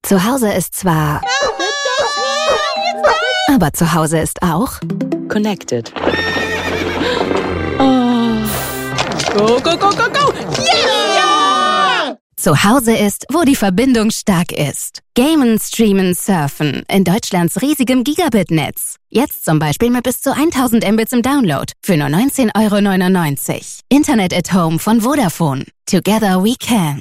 Zu Hause ist zwar... Aber zu Hause ist auch... Connected. Oh. Go, go, go, go, go! Yeah! Zu Hause ist, wo die Verbindung stark ist. Gamen, streamen, surfen. In Deutschlands riesigem Gigabit-Netz. Jetzt zum Beispiel mit bis zu 1000 Mbits im Download. Für nur 19,99 €. Internet at Home von Vodafone. Together we can.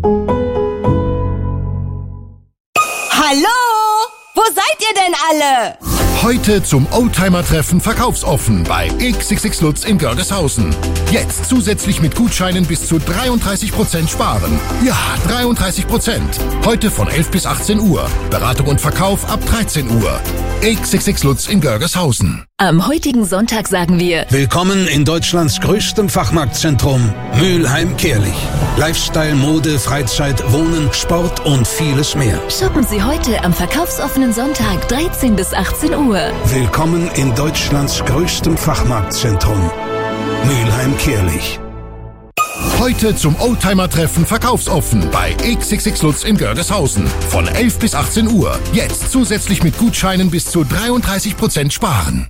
Hallo? Wo seid ihr denn alle? Heute zum Oldtimer-Treffen verkaufsoffen bei XXX Lutz in Görgeshausen. Jetzt zusätzlich mit Gutscheinen bis zu 33% sparen. Ja, 33%. Heute von 11 bis 18 Uhr. Beratung und Verkauf ab 13 Uhr. XXX Lutz in Görgeshausen. Am heutigen Sonntag sagen wir: Willkommen in Deutschlands größtem Fachmarktzentrum Mülheim-Kehlich. Lifestyle, Mode, Freizeit, Wohnen, Sport und vieles mehr. Shoppen Sie heute am verkaufsoffenen Sonntag 13 bis 18 Uhr. Willkommen in Deutschlands größtem Fachmarktzentrum Mülheim-Kehlich. Heute zum Oldtimer-Treffen verkaufsoffen bei XXX Lutz in Görgeshausen. Von 11 bis 18 Uhr. Jetzt zusätzlich mit Gutscheinen bis zu 33% sparen.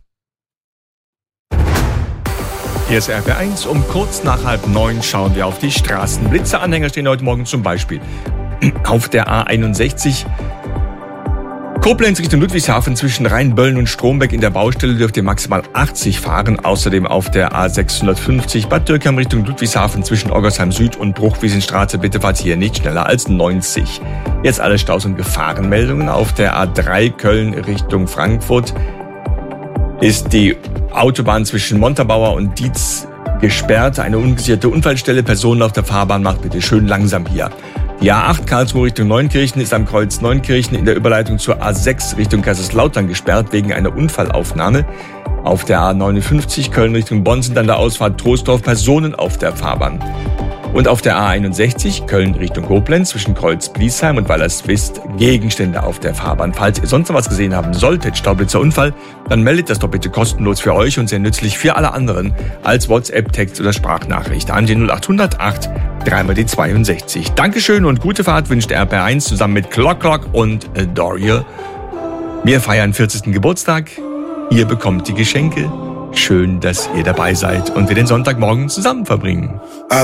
Hier ist RP1. Um kurz nach 8:30 schauen wir auf die Straßen. Blitzeanhänger stehen heute Morgen zum Beispiel auf der A61 Koblenz Richtung Ludwigshafen zwischen Rheinböllen und Strombeck. In der Baustelle dürft ihr maximal 80 fahren. Außerdem auf der A650 Bad Dürkheim Richtung Ludwigshafen zwischen Oggersheim Süd und Bruchwiesenstraße. Bitte fahrt hier nicht schneller als 90. Jetzt alle Staus- und Gefahrenmeldungen. Auf der A3 Köln Richtung Frankfurt ist die Autobahn zwischen Montabaur und Dietz gesperrt. Eine ungesicherte Unfallstelle. Personen auf der Fahrbahn, macht bitte schön langsam hier. Die A8 Karlsruhe Richtung Neunkirchen ist am Kreuz Neunkirchen in der Überleitung zur A6 Richtung Kaiserslautern gesperrt wegen einer Unfallaufnahme. Auf der A59 Köln Richtung Bonn sind an der Ausfahrt Troisdorf Personen auf der Fahrbahn. Und auf der A61 Köln Richtung Koblenz zwischen Kreuz Bliesheim und Weilerswist Gegenstände auf der Fahrbahn. Falls ihr sonst noch was gesehen haben solltet, Staublitzer Unfall, dann meldet das doch bitte kostenlos für euch und sehr nützlich für alle anderen als WhatsApp, Text oder Sprachnachricht an die 0800 8 3 die 62. Dankeschön und gute Fahrt wünscht RP1 zusammen mit Clock Clock und Doria. Wir feiern 40. Geburtstag. Ihr bekommt die Geschenke. Schön, dass ihr dabei seid und wir den Sonntagmorgen zusammen verbringen.